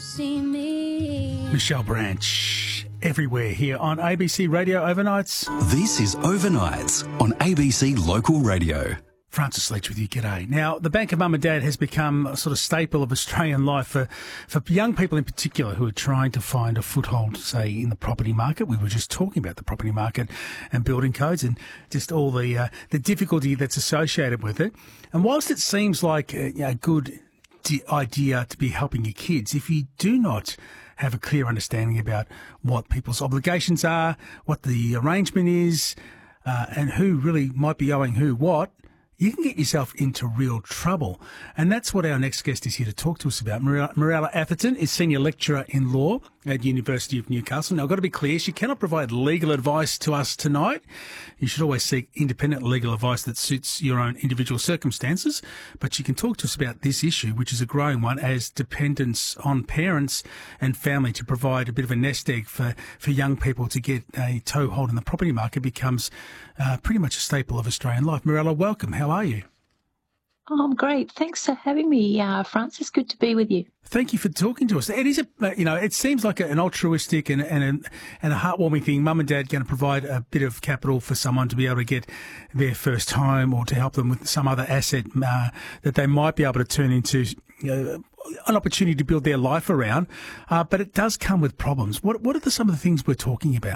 see me. Michelle Branch, everywhere here on ABC Radio Overnights. This is Overnights on ABC Local Radio. Francis Leach with you, g'day. Now, the Bank of Mum and Dad has become a sort of staple of Australian life for young people in particular who are trying to find a foothold, say, in the property market. We were just talking about the property market and building codes and just all the difficulty that's associated with it. And whilst it seems like a good idea to be helping your kids, if you do not have a clear understanding about what people's obligations are, what the arrangement is, and who really might be owing who what, you can get yourself into real trouble. And that's what our next guest is here to talk to us about. Mirella Atherton is Senior Lecturer in Law at University of Newcastle. Now, I've got to be clear, she cannot provide legal advice to us tonight. You should always seek independent legal advice that suits your own individual circumstances. But she can talk to us about this issue, which is a growing one, as dependence on parents and family to provide a bit of a nest egg for young people to get a toehold in the property market becomes pretty much a staple of Australian life. Mirella, welcome. How are you? Oh, I'm great. Thanks for having me, Francis. Good to be with you. Thank you for talking to us. It is it seems like an altruistic and a heartwarming thing. Mum and Dad going to provide a bit of capital for someone to be able to get their first home or to help them with some other asset that they might be able to turn into an opportunity to build their life around. But it does come with problems. What are some of the things we're talking about?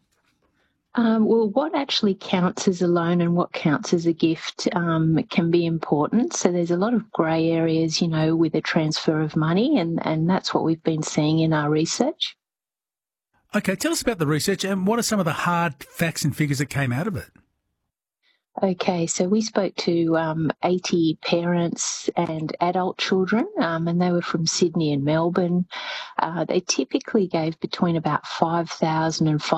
Well, what actually counts as a loan and what counts as a gift can be important. So there's a lot of grey areas, with a transfer of money, and that's what we've been seeing in our research. Okay, tell us about the research and what are some of the hard facts and figures that came out of it? Okay, so we spoke to 80 parents and adult children, and they were from Sydney and Melbourne. They typically gave between about $5,000 and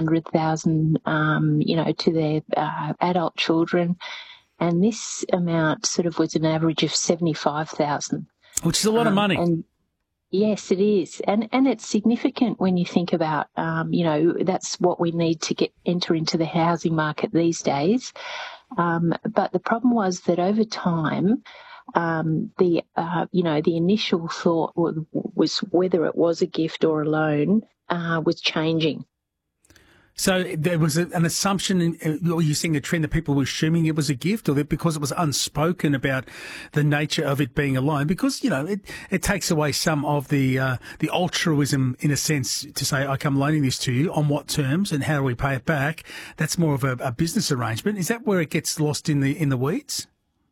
$500,000, to their adult children, and this amount sort of was an average of $75,000, which is a lot of money. And yes, it is, and it's significant when you think about, that's what we need to enter into the housing market these days. But the problem was that over time, the initial thought was whether it was a gift or a loan was changing. So there was an assumption, or you're seeing a trend that people were assuming it was a gift, or that because it was unspoken about the nature of it being a loan, because, it takes away some of the altruism, in a sense, to say, okay, I'm loaning this to you, on what terms and how do we pay it back? That's more of a business arrangement. Is that where it gets lost in the weeds?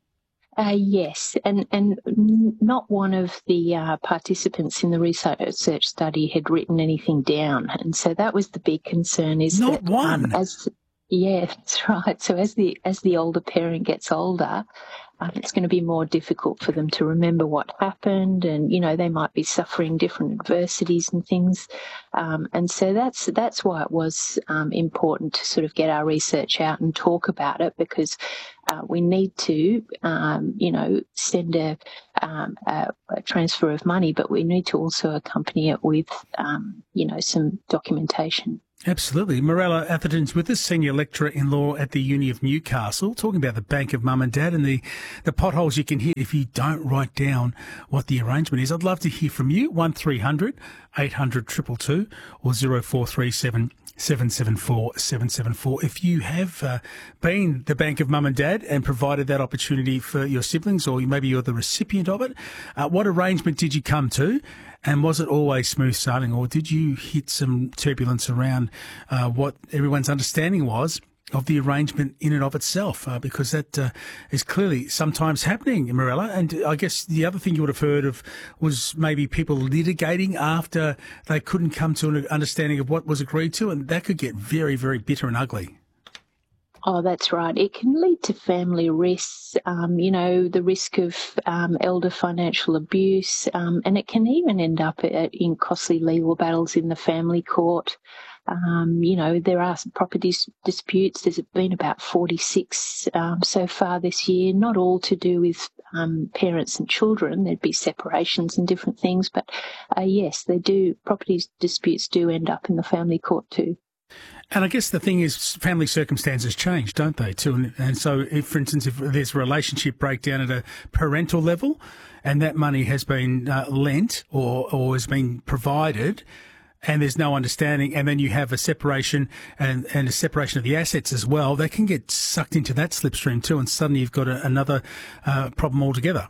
Yes, and not one of the participants in the research study had written anything down, and so that was the big concern. Is not that, one? Yeah, that's right. So as the older parent gets older, it's going to be more difficult for them to remember what happened, and they might be suffering different adversities and things, and so that's why it was important to sort of get our research out and talk about it, because we need to send a transfer of money, but we need to also accompany it with some documentation. Absolutely. Mirella Atherton's with us, Senior Lecturer in Law at the Uni of Newcastle, talking about the Bank of Mum and Dad and the potholes you can hit if you don't write down what the arrangement is. I'd love to hear from you, 1300 800 222 or 0437 774 774. If you have been the Bank of Mum and Dad and provided that opportunity for your siblings, or maybe you're the recipient of it, what arrangement did you come to? And was it always smooth sailing, or did you hit some turbulence around what everyone's understanding was of the arrangement in and of itself? Because that is clearly sometimes happening, Mirella. And I guess the other thing you would have heard of was maybe people litigating after they couldn't come to an understanding of what was agreed to, and that could get very, very bitter and ugly. Oh, that's right. It can lead to family risks, the risk of elder financial abuse, and it can even end up in costly legal battles in the family court. There are some property disputes. There's been about 46 so far this year, not all to do with parents and children. There'd be separations and different things, but yes, they do. Property disputes do end up in the family court too. And I guess the thing is, family circumstances change, don't they, too? And so, if, for instance, if there's a relationship breakdown at a parental level and that money has been lent or has been provided and there's no understanding, and then you have a separation and a separation of the assets as well, they can get sucked into that slipstream too, and suddenly you've got another problem altogether.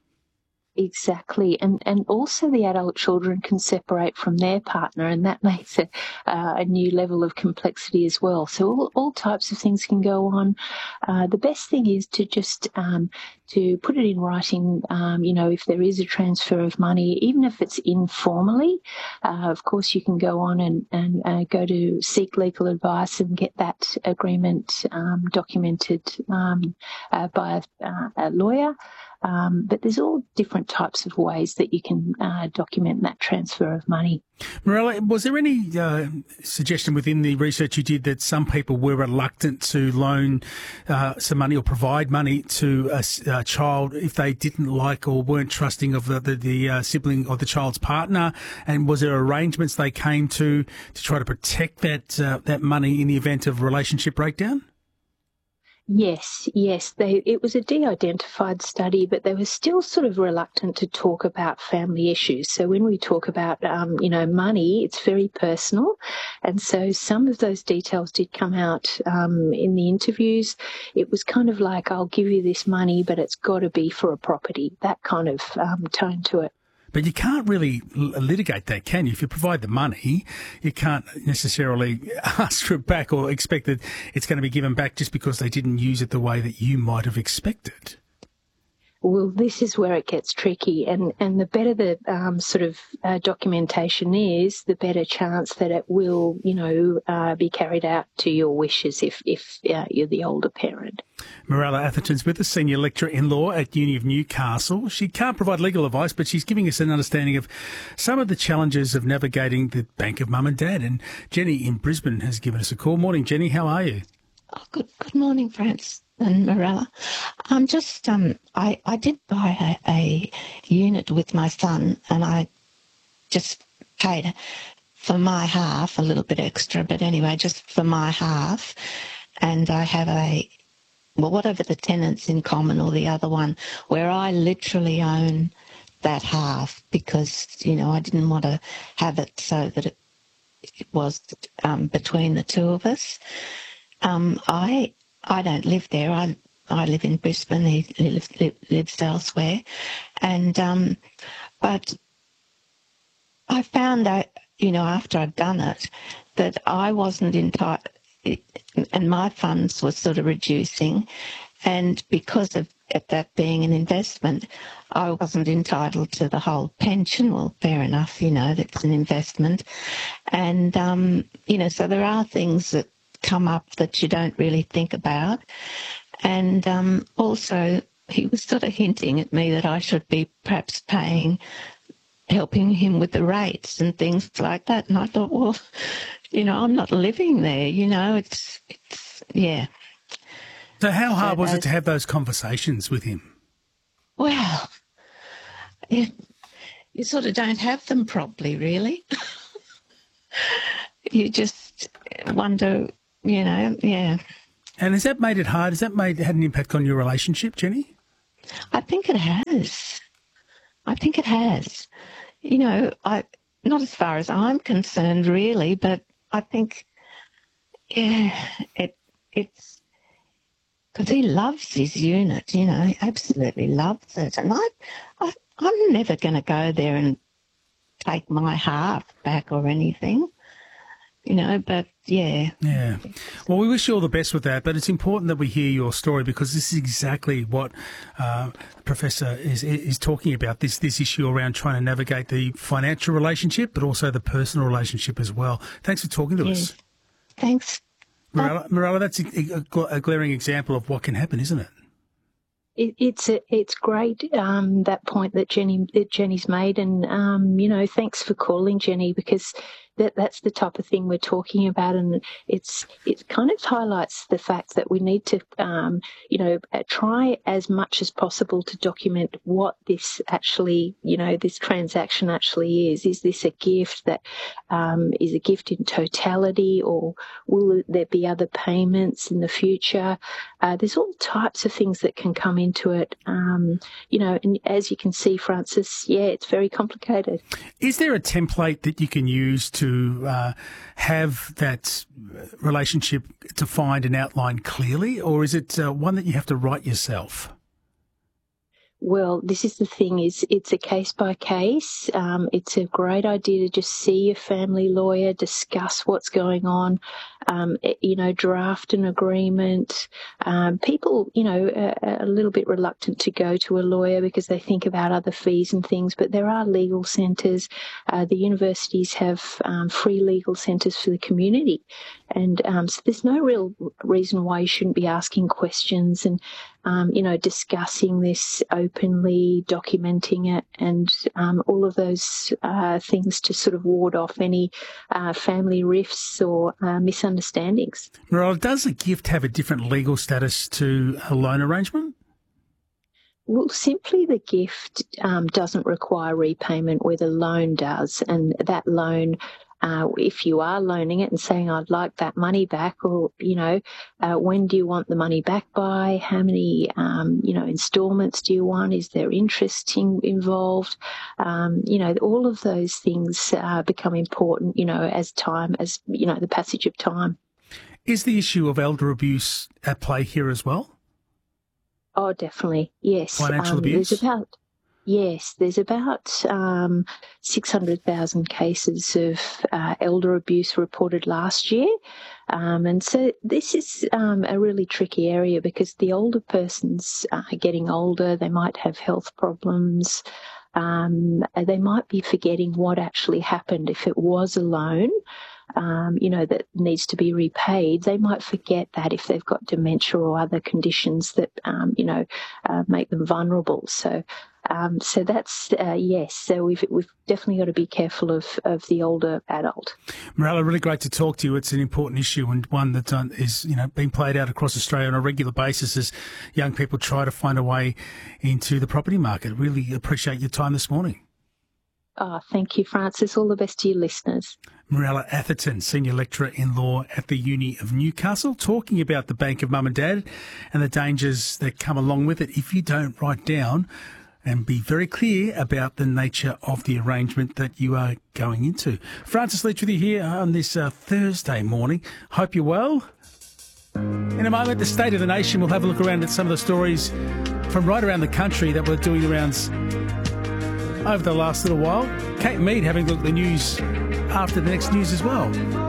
Exactly. And also the adult children can separate from their partner, and that makes it a new level of complexity as well. So all types of things can go on. The best thing is to just to put it in writing, if there is a transfer of money, even if it's informally. Of course, you can go on and go to seek legal advice and get that agreement documented by a lawyer. But there's all different types of ways that you can document that transfer of money. Mirella, was there any suggestion within the research you did that some people were reluctant to loan some money or provide money to a child if they didn't like or weren't trusting of the sibling or the child's partner? And was there arrangements they came to try to protect that money in the event of relationship breakdown? Yes. It was a de-identified study, but they were still sort of reluctant to talk about family issues. So when we talk about, money, it's very personal. And so some of those details did come out in the interviews. It was kind of like, I'll give you this money, but it's got to be for a property, that kind of tone to it. But you can't really litigate that, can you? If you provide the money, you can't necessarily ask for it back or expect that it's going to be given back just because they didn't use it the way that you might have expected. Well, this is where it gets tricky, and the better the documentation is, the better chance that it will, be carried out to your wishes if you're the older parent. Mirella Atherton's with us, Senior Lecturer in Law at Uni of Newcastle. She can't provide legal advice, but she's giving us an understanding of some of the challenges of navigating the bank of mum and dad. And Jenny in Brisbane has given us a call. Morning, Jenny. How are you? Oh, good morning, Franz and Mirella. I did buy a unit with my son, and I just paid for my half, a little bit extra, but anyway, just for my half. And I have whatever the tenants in common or the other one, where I literally own that half because, I didn't want to have it so that it was between the two of us. I don't live there. I live in Brisbane. He lives elsewhere. And but I found out, after I'd done it, that I wasn't entitled, and my funds were sort of reducing. And because of that being an investment, I wasn't entitled to the whole pension. Well, fair enough, that's an investment. And, so there are things that come up that you don't really think about. And also, he was sort of hinting at me that I should be perhaps helping him with the rates and things like that. And I thought, well, I'm not living there, it's yeah. So how hard was it to have those conversations with him? Well, you sort of don't have them properly, really. You just wonder, yeah. And has that made it hard? Has that had an impact on your relationship, Jenny? I think it has. Not as far as I'm concerned, really, but I think, it's because he loves his unit, he absolutely loves it. And I'm never going to go there and take my half back or anything. But yeah. Yeah. Well, we wish you all the best with that, but it's important that we hear your story because this is exactly what the Professor is talking about, this issue around trying to navigate the financial relationship, but also the personal relationship as well. Thanks for talking to us. Thanks. Mirella, that's a glaring example of what can happen, isn't it? It's great, that point that Jenny's made, and thanks for calling, Jenny, because that's the type of thing we're talking about, and it kind of highlights the fact that we need to, try as much as possible to document what this actually, this transaction actually is. Is this a gift that is a gift in totality, or will there be other payments in the future? There's all types of things that can come into it, and as you can see, Francis, it's very complicated. Is there a template that you can use to have that relationship defined and outlined clearly, or is it one that you have to write yourself? Well, this is the thing, it's a case by case. It's a great idea to just see a family lawyer, discuss what's going on, draft an agreement. People, are a little bit reluctant to go to a lawyer because they think about other fees and things, but there are legal centres. The universities have free legal centres for the community. And so there's no real reason why you shouldn't be asking questions and, discussing this openly, documenting it, and all of those things to sort of ward off any family rifts or misunderstandings. Mirella, does a gift have a different legal status to a loan arrangement? Well, simply the gift doesn't require repayment where the loan does, and that loan, if you are loaning it and saying, I'd like that money back, or, when do you want the money back by? How many, instalments do you want? Is there interest involved? All of those things become important, as the passage of time. Is the issue of elder abuse at play here as well? Oh, definitely, yes. Financial abuse? There's about 600,000 cases of elder abuse reported last year. And so this is a really tricky area because the older person's getting older, they might have health problems, they might be forgetting what actually happened. If it was a loan, that needs to be repaid, they might forget that if they've got dementia or other conditions that, make them vulnerable. So that's, yes. So we've definitely got to be careful of the older adult. Mirella, really great to talk to you. It's an important issue and one that is, being played out across Australia on a regular basis as young people try to find a way into the property market. Really appreciate your time this morning. Oh, thank you, Francis. All the best to your listeners. Mirella Atherton, Senior Lecturer in Law at the Uni of Newcastle, talking about the Bank of Mum and Dad and the dangers that come along with it if you don't write down and be very clear about the nature of the arrangement that you are going into. Francis Leach with you here on this Thursday morning. Hope you're well. In a moment, the State of the Nation, we'll have a look around at some of the stories from right around the country that we're doing the rounds over the last little while. Kate Mead having a look at the news after the next news as well.